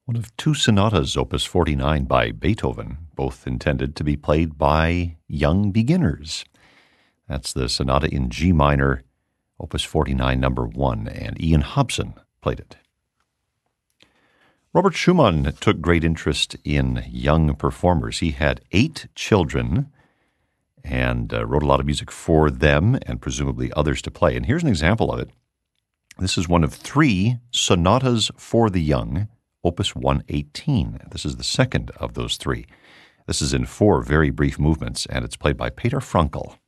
One of two sonatas, Opus 49 by Beethoven, both intended to be played by young beginners. That's the sonata in G minor, Opus 49, number 1, and Ian Hobson played it. Robert Schumann took great interest in young performers. He had 8 children and wrote a lot of music for them and presumably others to play. And here's an example of it. This is one of 3 sonatas for the young, Opus 118. This is the second of those 3. This is in 4 very brief movements, and it's played by Peter Frankl.